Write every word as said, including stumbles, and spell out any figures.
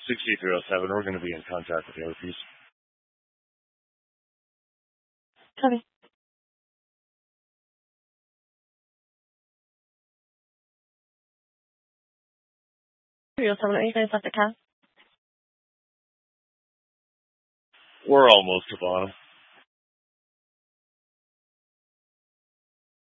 sixty-three oh seven, we're going to be in contact with the other piece. Copy. three oh seven, are you guys left at cast? We're almost to bottom.